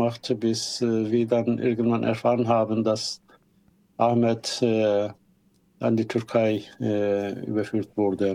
bis wir dann irgendwann erfahren haben, dass Ahmed an die Türkei überführt wurde.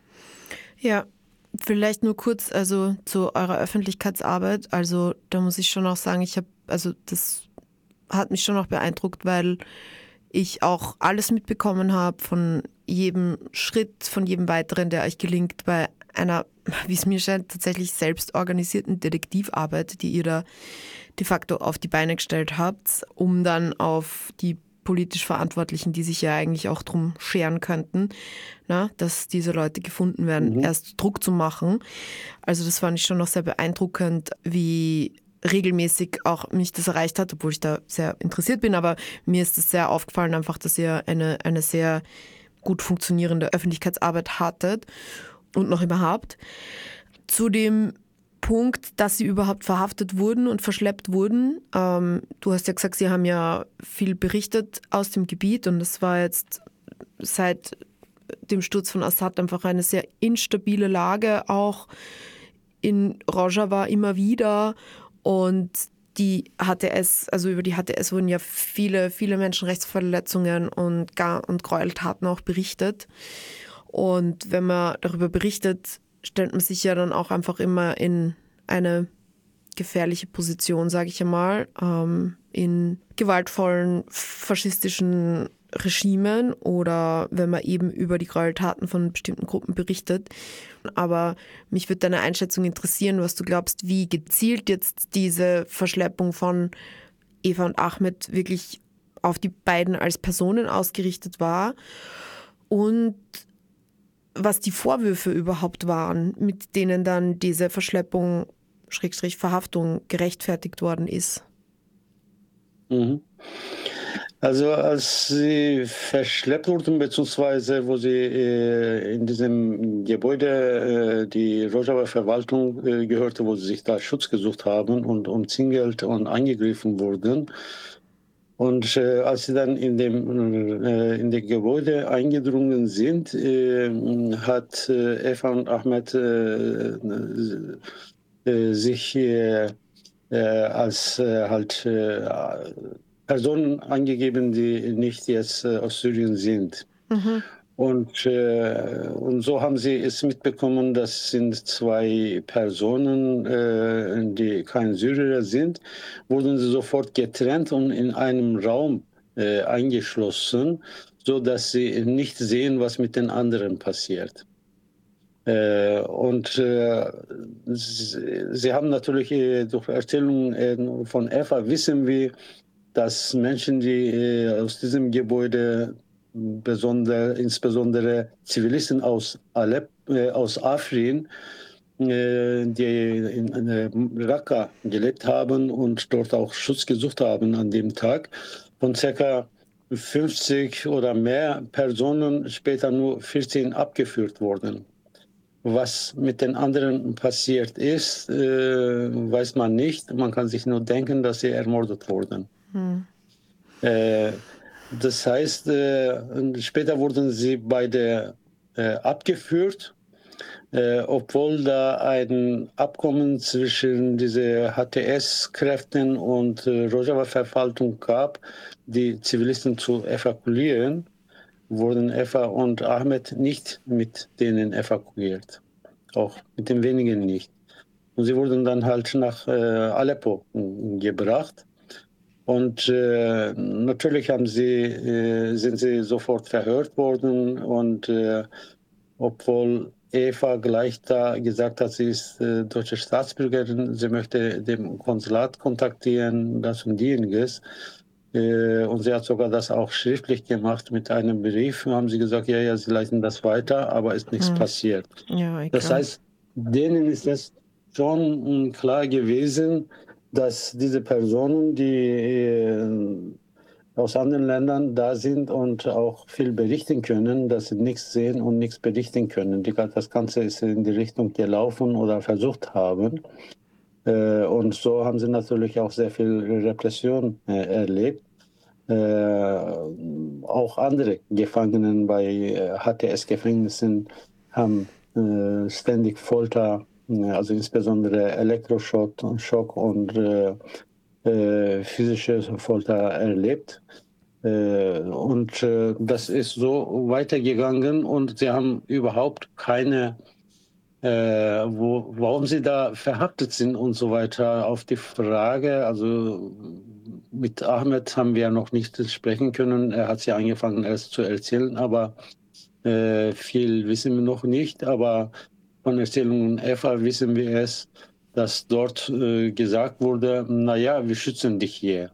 Ja, vielleicht nur kurz, also zu eurer Öffentlichkeitsarbeit. Also da muss ich schon auch sagen, das hat mich schon auch beeindruckt, weil ich auch alles mitbekommen habe von jedem Schritt, von jedem weiteren, der euch gelingt bei einer, wie es mir scheint, tatsächlich selbst organisierten Detektivarbeit, die ihr da de facto auf die Beine gestellt habt, um dann auf die politisch Verantwortlichen, die sich ja eigentlich auch drum scheren könnten, dass diese Leute gefunden werden, Mhm. erst Druck zu machen. Also das fand ich schon noch sehr beeindruckend, wie regelmäßig auch mich das erreicht hat, obwohl ich da sehr interessiert bin, aber mir ist es sehr aufgefallen einfach, dass ihr eine sehr gut funktionierende Öffentlichkeitsarbeit hattet und noch überhaupt. Zu dem Punkt, dass sie überhaupt verhaftet wurden und verschleppt wurden. Du hast ja gesagt, sie haben ja viel berichtet aus dem Gebiet und es war jetzt seit dem Sturz von Assad einfach eine sehr instabile Lage, auch in Rojava immer wieder. Und die HTS, also über die HTS wurden ja viele Menschenrechtsverletzungen und Gräueltaten auch berichtet. Und wenn man darüber berichtet, stellt man sich ja dann auch einfach immer in eine gefährliche Position, sage ich einmal, in gewaltvollen faschistischen Regimen oder wenn man eben über die Gräueltaten von bestimmten Gruppen berichtet. Aber mich würde deine Einschätzung interessieren, was du glaubst, wie gezielt jetzt diese Verschleppung von Eva und Ahmed wirklich auf die beiden als Personen ausgerichtet war und was die Vorwürfe überhaupt waren, mit denen dann diese Verschleppung Schrägstrich Verhaftung gerechtfertigt worden ist. Mhm. Also als sie verschleppt wurden, beziehungsweise wo sie in diesem Gebäude, die Rojava Verwaltung gehörte, wo sie sich da Schutz gesucht haben und umzingelt und angegriffen wurden. Und als sie dann in das Gebäude eingedrungen sind, hat Eva und Ahmed sich als halt Personen angegeben, die nicht jetzt aus Syrien sind. Mhm. Und so haben sie es mitbekommen, das sind zwei Personen, die kein Syrer sind, wurden sie sofort getrennt und in einem Raum eingeschlossen, so dass sie nicht sehen, was mit den anderen passiert. Sie haben natürlich durch Erzählungen von Eva wissen wir, dass Menschen, die aus diesem Gebäude, insbesondere Zivilisten aus Aleppo, aus Afrin, die in Raqqa gelebt haben und dort auch Schutz gesucht haben an dem Tag, von ca. 50 oder mehr Personen später nur 14 abgeführt wurden. Was mit den anderen passiert ist, weiß man nicht. Man kann sich nur denken, dass sie ermordet wurden. Mhm. Das heißt, später wurden sie beide abgeführt, obwohl da ein Abkommen zwischen diese HTS-Kräften und Rojava-Verwaltung gab, die Zivilisten zu evakuieren, wurden Eva und Ahmed nicht mit denen evakuiert. Auch mit den wenigen nicht. Und sie wurden dann halt nach Aleppo gebracht. Und natürlich sind sie sofort verhört worden. Und obwohl Eva gleich da gesagt hat, sie ist deutsche Staatsbürgerin, sie möchte dem Konsulat kontaktieren, das und dieniges. Und sie hat sogar das auch schriftlich gemacht mit einem Brief. Haben sie gesagt, ja, ja, sie leiten das weiter, aber ist nichts passiert. Ja, Das klar. heißt, denen ist es schon klar gewesen, dass diese Personen, die aus anderen Ländern da sind und auch viel berichten können, dass sie nichts sehen und nichts berichten können. Das Ganze ist in die Richtung gelaufen oder versucht haben. Und so haben sie natürlich auch sehr viel Repression erlebt. Auch andere Gefangenen bei HTS-Gefängnissen haben ständig Folter, also insbesondere Elektroschock Schock und physische Folter erlebt. Und das ist so weitergegangen und sie haben überhaupt keine, warum sie da verhaftet sind und so weiter. Auf die Frage, also mit Ahmed haben wir ja noch nicht sprechen können. Er hat ja angefangen, erst zu erzählen, aber viel wissen wir noch nicht. Aber von Erzählungen Eva wissen wir es, dass dort gesagt wurde, naja, wir schützen dich hier.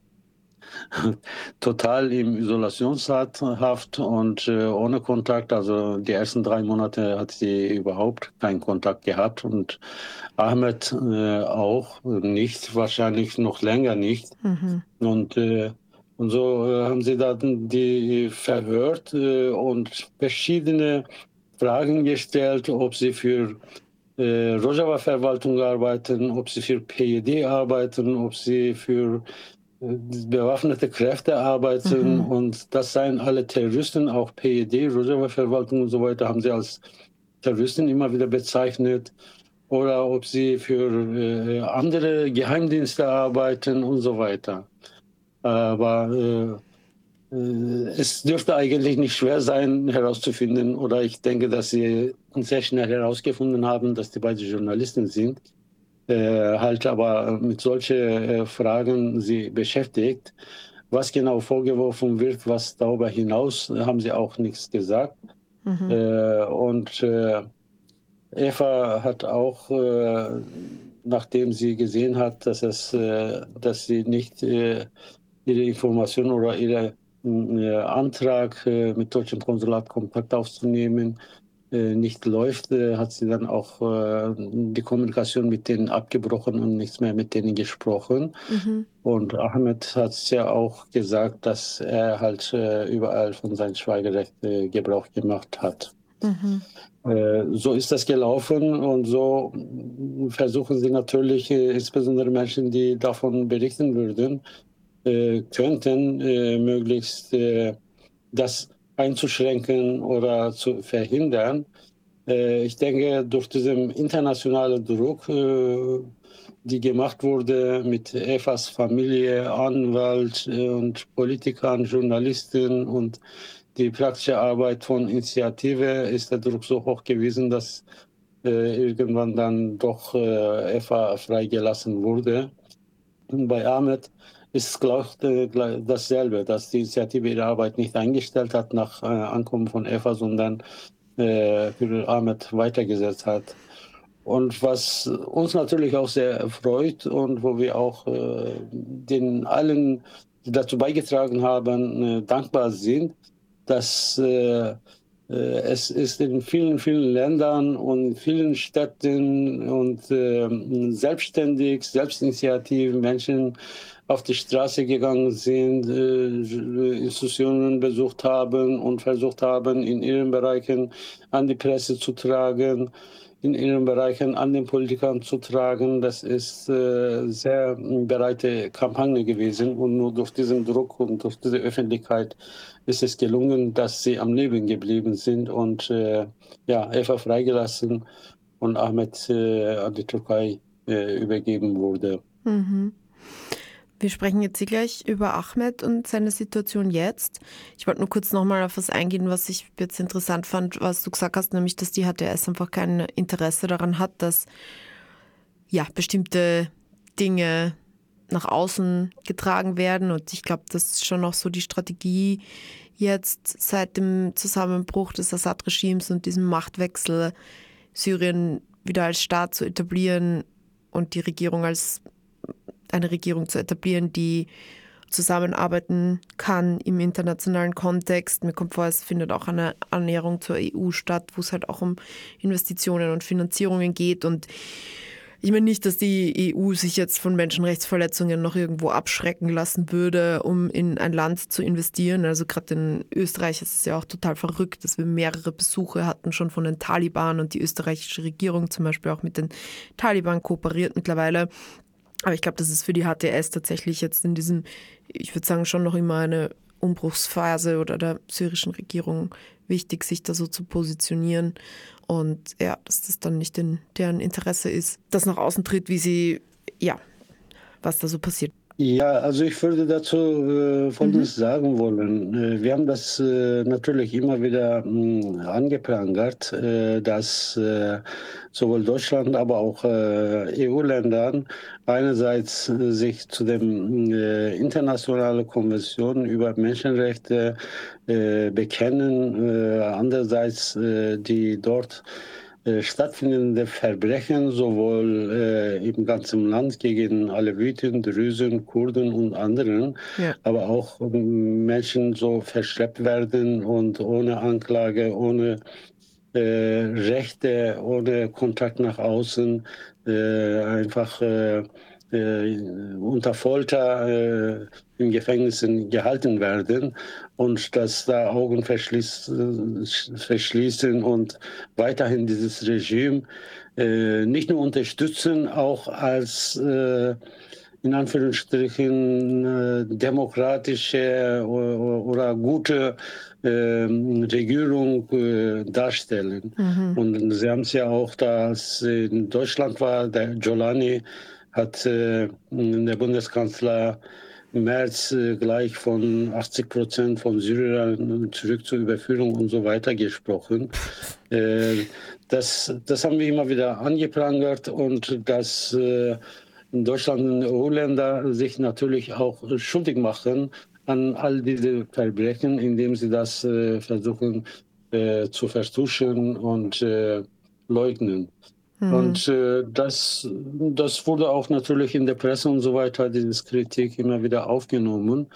Total im Isolationshaft und ohne Kontakt. Also die ersten 3 Monate hat sie überhaupt keinen Kontakt gehabt und Ahmed auch nicht, wahrscheinlich noch länger nicht. Und so haben sie dann die verhört und verschiedene Fragen gestellt, ob sie für Rojava-Verwaltung arbeiten, ob sie für PJD arbeiten, ob sie für bewaffnete Kräfte arbeiten und das seien alle Terroristen, auch PJD, Rojava-Verwaltung und so weiter, haben sie als Terroristen immer wieder bezeichnet. Oder ob sie für andere Geheimdienste arbeiten und so weiter. Aber es dürfte eigentlich nicht schwer sein, herauszufinden, oder ich denke, dass sie sehr schnell herausgefunden haben, dass die beiden Journalisten sind. Halt aber mit solchen Fragen sie beschäftigt. Was genau vorgeworfen wird, was darüber hinaus, haben sie auch nichts gesagt. Und Eva hat auch, nachdem sie gesehen hat, dass sie nicht ihre Information oder ihren Antrag mit deutschem Konsulat Kontakt aufzunehmen nicht läuft, hat sie dann auch die Kommunikation mit denen abgebrochen und nichts mehr mit denen gesprochen. Und Ahmed hat es ja auch gesagt, dass er halt überall von seinem Schweigerecht Gebrauch gemacht hat. So ist das gelaufen und so versuchen sie natürlich, insbesondere Menschen, die davon berichten würden, könnten möglichst das einzuschränken oder zu verhindern. Ich denke, durch diesen internationalen Druck, die gemacht wurde mit Evas Familie, Anwalt und Politikern, Journalisten und die praktische Arbeit von Initiative, ist der Druck so hoch gewesen, dass irgendwann dann doch Eva freigelassen wurde. Und bei Ahmed ist es, glaube ich, dasselbe, dass die Initiative ihre Arbeit nicht eingestellt hat nach Ankommen von Eva, sondern für Ahmed weitergesetzt hat. Und was uns natürlich auch sehr erfreut und wo wir auch den allen, die dazu beigetragen haben, dankbar sind, dass es ist in vielen, vielen Ländern und vielen Städten und Selbstinitiativen Menschen auf die Straße gegangen sind, Institutionen besucht haben und versucht haben, in ihren Bereichen an die Presse zu tragen, in ihren Bereichen an den Politikern zu tragen. Das ist sehr breite Kampagne gewesen und nur durch diesen Druck und durch diese Öffentlichkeit ist es gelungen, dass sie am Leben geblieben sind und Eva freigelassen und Ahmed an die Türkei übergeben wurde. Wir sprechen jetzt hier gleich über Ahmed und seine Situation jetzt. Ich wollte nur kurz nochmal auf was eingehen, was ich jetzt interessant fand, was du gesagt hast, nämlich, dass die HTS einfach kein Interesse daran hat, dass bestimmte Dinge nach außen getragen werden. Und ich glaube, das ist schon auch so die Strategie jetzt seit dem Zusammenbruch des Assad-Regimes und diesem Machtwechsel, Syrien wieder als Staat zu etablieren und die Regierung als eine Regierung zu etablieren, die zusammenarbeiten kann im internationalen Kontext. Mir kommt vor, es findet auch eine Annäherung zur EU statt, wo es halt auch um Investitionen und Finanzierungen geht. Und ich meine nicht, dass die EU sich jetzt von Menschenrechtsverletzungen noch irgendwo abschrecken lassen würde, um in ein Land zu investieren. Also gerade in Österreich ist es ja auch total verrückt, dass wir mehrere Besuche hatten schon von den Taliban und die österreichische Regierung zum Beispiel auch mit den Taliban kooperiert mittlerweile. Aber ich glaube, das ist für die HTS tatsächlich jetzt in diesem, ich würde sagen, schon noch immer eine Umbruchsphase oder der syrischen Regierung wichtig, sich da so zu positionieren. Und ja, dass das dann nicht in deren Interesse ist, dass nach außen tritt, wie sie, was da so passiert. Ja, also ich würde dazu Folgendes sagen wollen. Wir haben das natürlich immer wieder angeprangert, dass sowohl Deutschland, aber auch EU-Ländern einerseits sich zu den internationalen Konventionen über Menschenrechte bekennen, andererseits die dort stattfindende Verbrechen sowohl im ganzen Land gegen Aleviten, Drusen, Kurden und anderen, Ja. aber auch Menschen so verschleppt werden und ohne Anklage, ohne Rechte, ohne Kontakt nach außen, einfach unter Folter in Gefängnissen gehalten werden und dass da Augen verschließen und weiterhin dieses Regime nicht nur unterstützen, auch als in Anführungsstrichen demokratische oder gute Regierung darstellen. Und Sie haben es ja auch, da es in Deutschland war, der Jolani hat der Bundeskanzler im März gleich von 80% von Syrern zurück zur Überführung und so weiter gesprochen. Das haben wir immer wieder angeprangert und dass in Deutschland und EU-Länder sich natürlich auch schuldig machen an all diese Verbrechen, indem sie das versuchen zu vertuschen und leugnen. Und das wurde auch natürlich in der Presse und so weiter, diese Kritik immer wieder aufgenommen.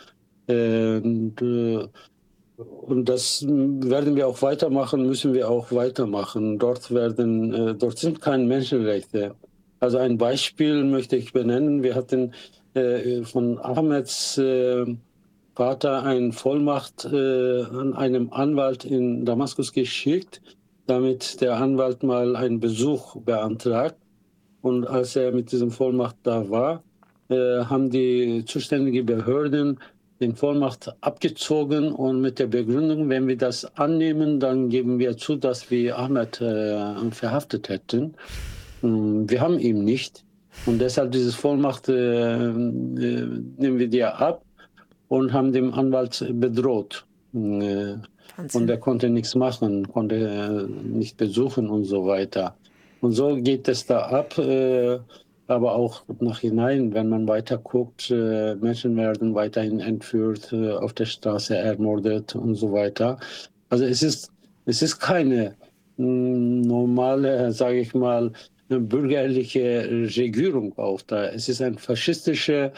Und das werden wir auch weitermachen, müssen wir auch weitermachen. Dort sind keine Menschenrechte. Also ein Beispiel möchte ich benennen. Wir hatten von Ahmeds Vater eine Vollmacht an einem Anwalt in Damaskus geschickt, damit der Anwalt mal einen Besuch beantragt. Und als er mit diesem Vollmacht da war, haben die zuständigen Behörden den Vollmacht abgezogen und mit der Begründung, wenn wir das annehmen, dann geben wir zu, dass wir Ahmed verhaftet hätten. Wir haben ihn nicht und deshalb dieses Vollmacht nehmen wir dir ab und haben den Anwalt bedroht. Und er konnte nichts machen, konnte nicht besuchen und so weiter. Und so geht es da ab, aber auch nachhinein, wenn man weiter guckt, Menschen werden weiterhin entführt, auf der Straße ermordet und so weiter. Also es ist keine normale, sage ich mal, bürgerliche Regierung auch da. Es ist eine faschistische,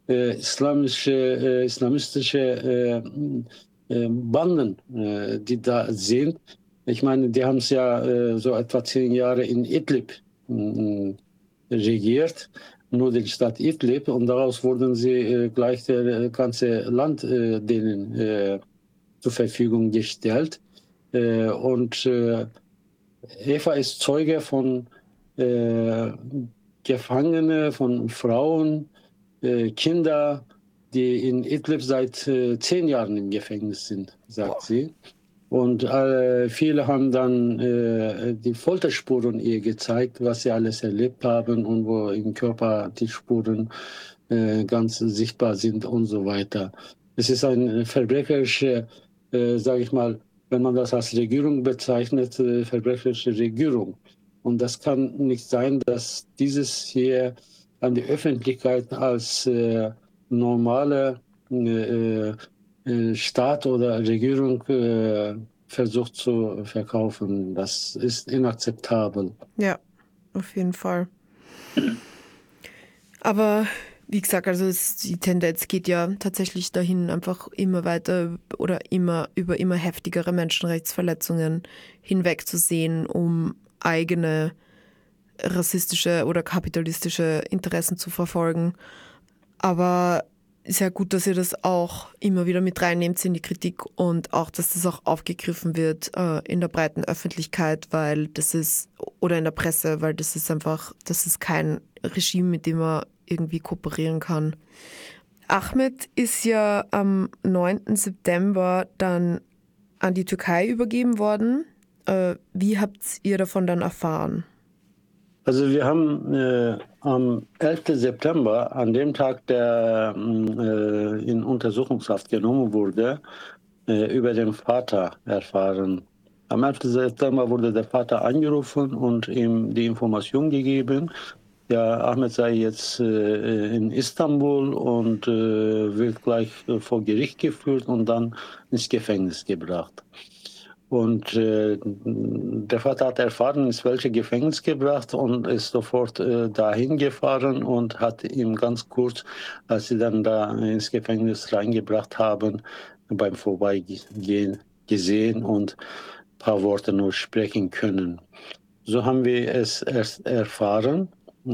islamistische Banden, die da sind. Ich meine, die haben es ja so etwa 10 Jahre in Idlib regiert, nur die Stadt Idlib, und daraus wurden sie gleich das ganze Land denen zur Verfügung gestellt. Und Eva ist Zeuge von Gefangene, von Frauen, Kinder, die in Idlib seit 10 Jahren im Gefängnis sind, sagt sie. Und viele haben dann die Folterspuren ihr gezeigt, was sie alles erlebt haben und wo im Körper die Spuren ganz sichtbar sind und so weiter. Es ist eine verbrecherische, sage ich mal, wenn man das als Regierung bezeichnet, verbrecherische Regierung. Und das kann nicht sein, dass dieses hier an die Öffentlichkeit als normale Staat oder Regierung versucht zu verkaufen. Das ist inakzeptabel. Ja, auf jeden Fall. Aber wie gesagt, also die Tendenz geht ja tatsächlich dahin, einfach immer weiter oder über immer heftigere Menschenrechtsverletzungen hinwegzusehen, um eigene rassistische oder kapitalistische Interessen zu verfolgen. Aber sehr gut, dass ihr das auch immer wieder mit reinnehmt in die Kritik und auch, dass das auch aufgegriffen wird in der breiten Öffentlichkeit, weil das ist, oder in der Presse, weil das ist einfach, das ist kein Regime, mit dem man irgendwie kooperieren kann. Ahmed ist ja am 9. September dann an die Türkei übergeben worden. Wie habt ihr davon dann erfahren? Also wir haben am 11. September, an dem Tag, der in Untersuchungshaft genommen wurde, über den Vater erfahren. Am 11. September wurde der Vater angerufen und ihm die Information gegeben, ja, Ahmed sei jetzt in Istanbul und wird gleich vor Gericht geführt und dann ins Gefängnis gebracht. Und der Vater hat erfahren, ins welche Gefängnis gebracht und ist sofort dahin gefahren und hat ihm ganz kurz, als sie dann da ins Gefängnis reingebracht haben, beim Vorbeigehen gesehen und ein paar Worte nur sprechen können. So haben wir es erst erfahren.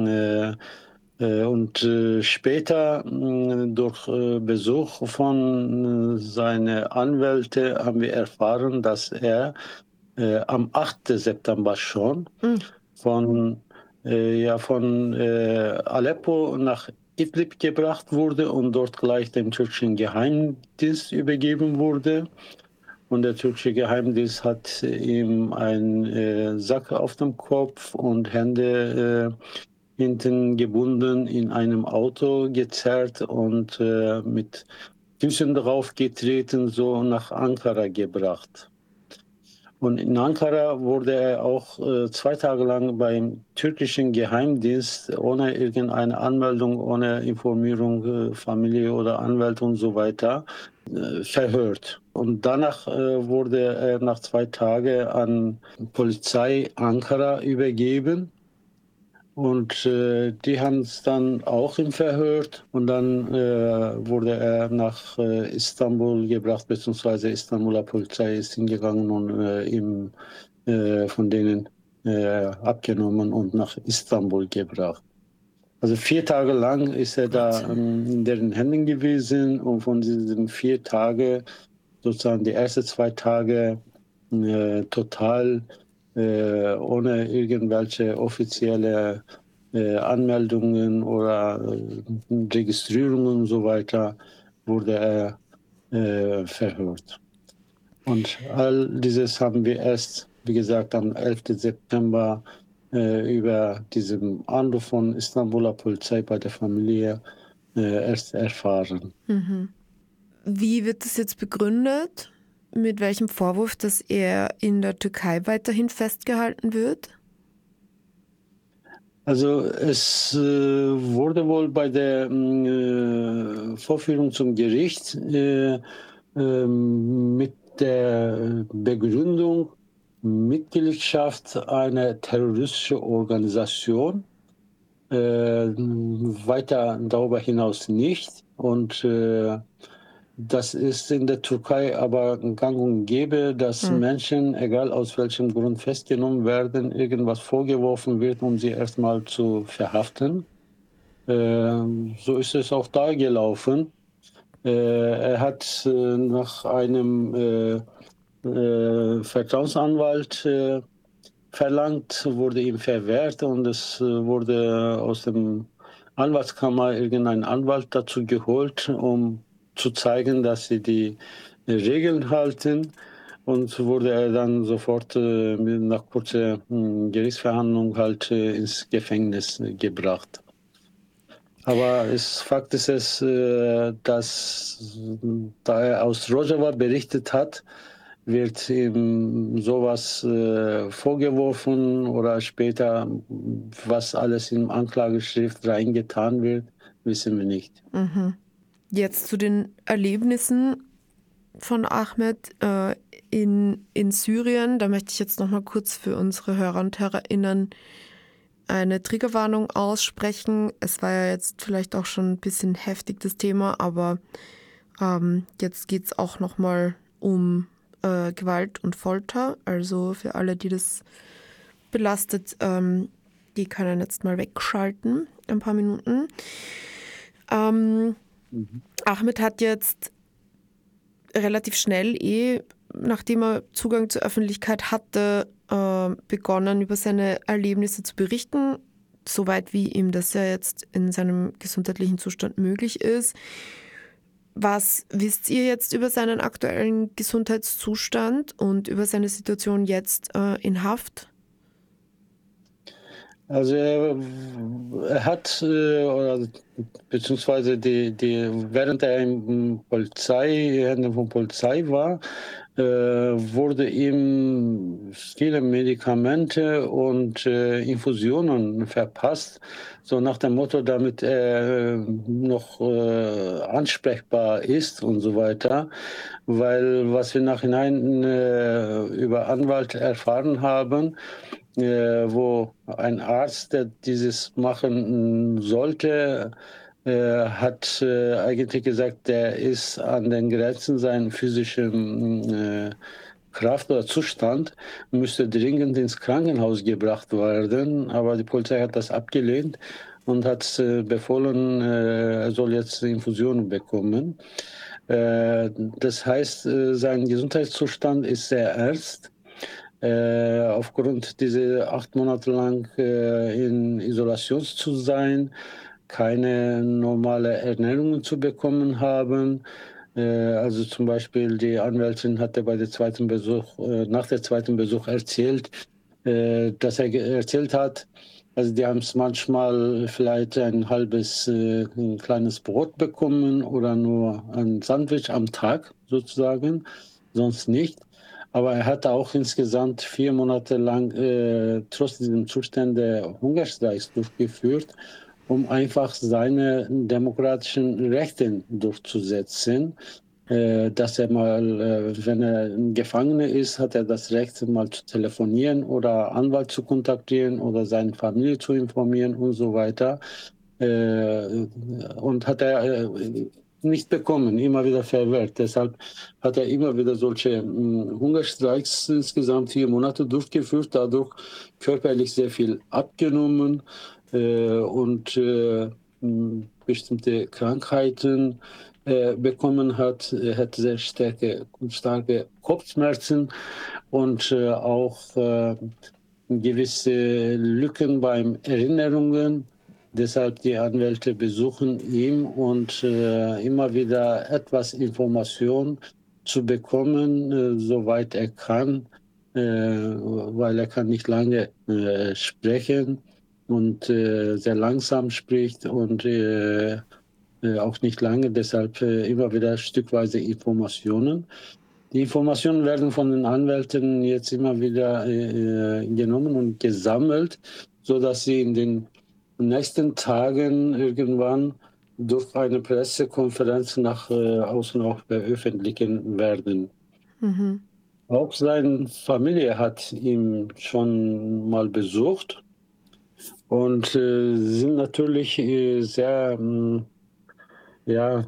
Und später durch Besuch von seinen Anwälten haben wir erfahren, dass er am 8. September schon von Aleppo nach Idlib gebracht wurde und dort gleich dem türkischen Geheimdienst übergeben wurde. Und der türkische Geheimdienst hat ihm einen Sack auf dem Kopf und Hände hinten gebunden in einem Auto gezerrt und mit Füßen drauf getreten, so nach Ankara gebracht. Und in Ankara wurde er auch 2 Tage lang beim türkischen Geheimdienst ohne irgendeine Anmeldung, ohne Informierung Familie oder Anwalt und so weiter verhört. Und danach wurde er nach 2 Tagen an Polizei Ankara übergeben. Und die haben es dann auch im verhört und dann wurde er nach Istanbul gebracht, beziehungsweise Istanbuler Polizei ist hingegangen und ihm von denen abgenommen und nach Istanbul gebracht. Also 4 Tage lang ist er da in deren Händen gewesen und von diesen 4 Tagen, sozusagen die ersten 2 Tage, total ohne irgendwelche offizielle Anmeldungen oder Registrierungen und so weiter, wurde er verhört. Und all dieses haben wir erst, wie gesagt, am 11. September über diesen Anruf von Istanbuler Polizei bei der Familie erst erfahren. Wie wird das jetzt begründet? Mit welchem Vorwurf, dass er in der Türkei weiterhin festgehalten wird? Also es wurde wohl bei der Vorführung zum Gericht mit der Begründung Mitgliedschaft einer terroristischen Organisation, weiter darüber hinaus nicht. Und das ist in der Türkei aber gang und gäbe, dass Menschen, egal aus welchem Grund festgenommen werden, irgendwas vorgeworfen wird, um sie erstmal zu verhaften. So ist es auch da gelaufen. Er hat nach einem Vertrauensanwalt verlangt, wurde ihm verwehrt und es wurde aus dem Anwaltskammer irgendein Anwalt dazu geholt, um zu zeigen, dass sie die Regeln halten. Und wurde er dann sofort nach kurzer Gerichtsverhandlung halt ins Gefängnis gebracht. Aber Fakt ist es, dass da er aus Rojava berichtet hat, wird ihm sowas vorgeworfen oder später, was alles in Anklageschrift reingetan wird, wissen wir nicht. Jetzt zu den Erlebnissen von Ahmed in Syrien. Da möchte ich jetzt noch mal kurz für unsere Hörer und Hörerinnen eine Triggerwarnung aussprechen. Es war ja jetzt vielleicht auch schon ein bisschen heftig, das Thema, aber jetzt geht es auch noch mal um Gewalt und Folter. Also für alle, die das belastet, die können jetzt mal wegschalten, ein paar Minuten. Ahmed hat jetzt relativ schnell, nachdem er Zugang zur Öffentlichkeit hatte, begonnen, über seine Erlebnisse zu berichten, soweit wie ihm das ja jetzt in seinem gesundheitlichen Zustand möglich ist. Was wisst ihr jetzt über seinen aktuellen Gesundheitszustand und über seine Situation jetzt in Haft? Also er hat, oder, beziehungsweise während er in Händen von Polizei war, wurde ihm viele Medikamente und Infusionen verpasst, so nach dem Motto, damit er noch ansprechbar ist und so weiter. Weil was wir nachhinein über Anwalt erfahren haben, wo ein Arzt, der dieses machen sollte, hat eigentlich gesagt, der ist an den Grenzen seiner physischen Kraft oder Zustand, müsste dringend ins Krankenhaus gebracht werden. Aber die Polizei hat das abgelehnt und hat befohlen, er soll jetzt Infusionen bekommen. Das heißt, sein Gesundheitszustand ist sehr ernst. Aufgrund dieser 8 Monate lang in Isolation zu sein, keine normale Ernährung zu bekommen haben. Also zum Beispiel die Anwältin hatte bei der zweiten Besuch, nach der zweiten Besuch erzählt, dass er erzählt hat, also die haben es manchmal vielleicht ein kleines Brot bekommen oder nur ein Sandwich am Tag sozusagen, sonst nicht. Aber er hatte auch insgesamt 4 Monate lang trotz diesem Zustände Hungerstreiks durchgeführt, um einfach seine demokratischen Rechte durchzusetzen. Dass er mal, wenn er ein Gefangener ist, hat er das Recht, mal zu telefonieren oder Anwalt zu kontaktieren oder seine Familie zu informieren und so weiter. Und hat er nicht bekommen, immer wieder verwehrt. Deshalb hat er immer wieder solche Hungerstreiks insgesamt 4 Monate durchgeführt, dadurch körperlich sehr viel abgenommen und bestimmte Krankheiten bekommen hat. Er hat sehr starke Kopfschmerzen und auch gewisse Lücken beim Erinnerungen. Deshalb die Anwälte besuchen ihn und immer wieder etwas Information zu bekommen, soweit er kann, weil er kann nicht lange sprechen und sehr langsam spricht und auch nicht lange, deshalb immer wieder stückweise Informationen. Die Informationen werden von den Anwälten jetzt immer wieder genommen und gesammelt, sodass sie in den nächsten Tagen irgendwann durch eine Pressekonferenz nach außen auch veröffentlichen werden. Mhm. Auch seine Familie hat ihn schon mal besucht und sind natürlich sehr, ja,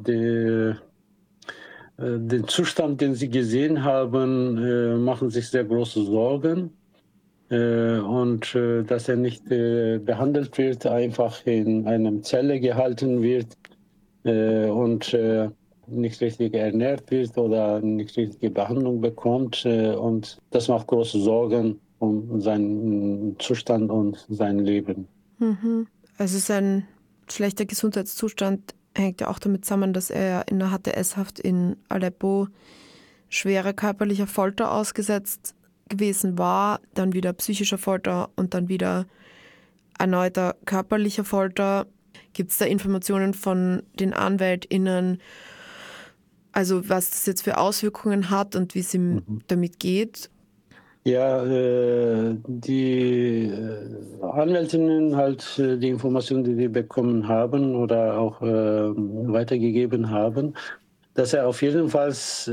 den Zustand, den sie gesehen haben, machen sich sehr große Sorgen. Und dass er nicht behandelt wird, einfach in einem Zelle gehalten wird und nicht richtig ernährt wird oder nicht richtige Behandlung bekommt. Und das macht große Sorgen um seinen Zustand und sein Leben. Mhm. Also sein schlechter Gesundheitszustand hängt ja auch damit zusammen, dass er in der HTS-Haft in Aleppo schwerer körperlicher Folter ausgesetzt gewesen war, dann wieder psychischer Folter und dann wieder erneuter körperlicher Folter. Gibt es da Informationen von den AnwältInnen, also was das jetzt für Auswirkungen hat und wie es ihm damit geht? Ja, die Anwältinnen halt die Informationen, die sie bekommen haben oder auch weitergegeben haben, dass er auf jeden Fall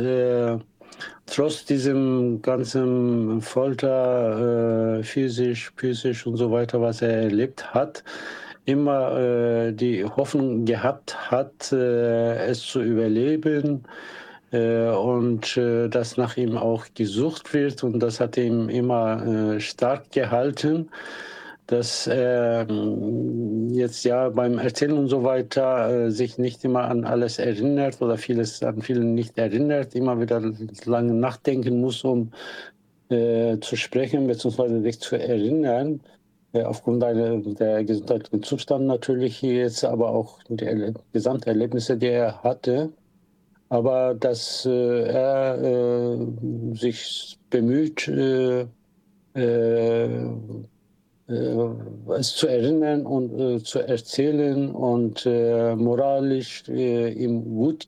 trotz diesem ganzen Folter, physisch, psychisch und so weiter, was er erlebt hat, immer die Hoffnung gehabt hat, es zu überleben und dass nach ihm auch gesucht wird. Und das hat ihn immer stark gehalten, dass er jetzt ja beim Erzählen und so weiter sich nicht immer an alles erinnert oder an vielen nicht erinnert, immer wieder lange nachdenken muss, um zu sprechen bzw. sich zu erinnern. Aufgrund der gesundheitlichen Zustand natürlich jetzt, aber auch die Gesamterlebnisse, die er hatte. Aber dass er sich bemüht, es zu erinnern und zu erzählen und moralisch ihm gut